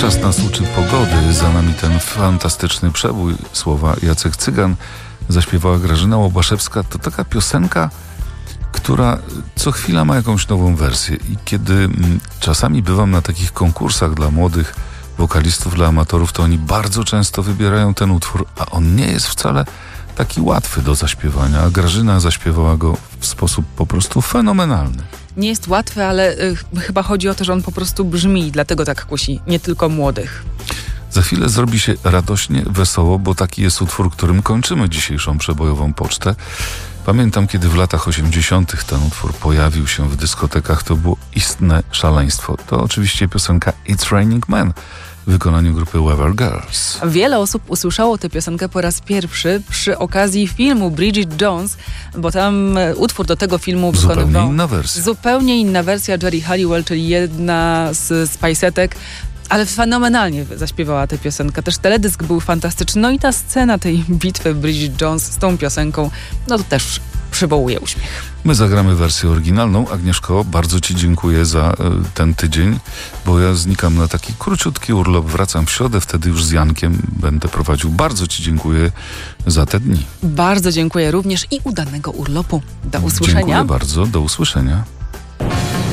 Czas nas uczy pogody. Za nami ten fantastyczny przebój. Słowa Jacek Cygan, zaśpiewała Grażyna Łobaszewska. To taka piosenka, która co chwila ma jakąś nową wersję. I kiedy czasami bywam na takich konkursach dla młodych wokalistów, dla amatorów, to oni bardzo często wybierają ten utwór, a on nie jest wcale taki łatwy do zaśpiewania. A Grażyna zaśpiewała go w sposób po prostu fenomenalny. Nie jest łatwy, ale chyba chodzi o to, że on po prostu brzmi, dlatego tak kusi nie tylko młodych. Za chwilę zrobi się radośnie, wesoło, bo taki jest utwór, którym kończymy dzisiejszą przebojową pocztę. Pamiętam, kiedy w latach 80. ten utwór pojawił się w dyskotekach, to było istne szaleństwo. To oczywiście piosenka It's Raining Men w wykonaniu grupy Weather Girls. Wiele osób usłyszało tę piosenkę po raz pierwszy przy okazji filmu Bridget Jones, bo tam utwór do tego filmu wykonywał... Zupełnie inna wersja. Zupełnie inna wersja. Jerry Halliwell, czyli jedna z Spice'etek, ale fenomenalnie zaśpiewała tę piosenkę. Też teledysk był fantastyczny. No i ta scena tej bitwy Bridget Jones z tą piosenką, no to też przywołuje uśmiech. My zagramy wersję oryginalną. Agnieszko, bardzo Ci dziękuję za ten tydzień, bo ja znikam na taki króciutki urlop. Wracam w środę, wtedy już z Jankiem będę prowadził. Bardzo Ci dziękuję za te dni. Bardzo dziękuję również i udanego urlopu. Do usłyszenia. Dziękuję bardzo. Do usłyszenia.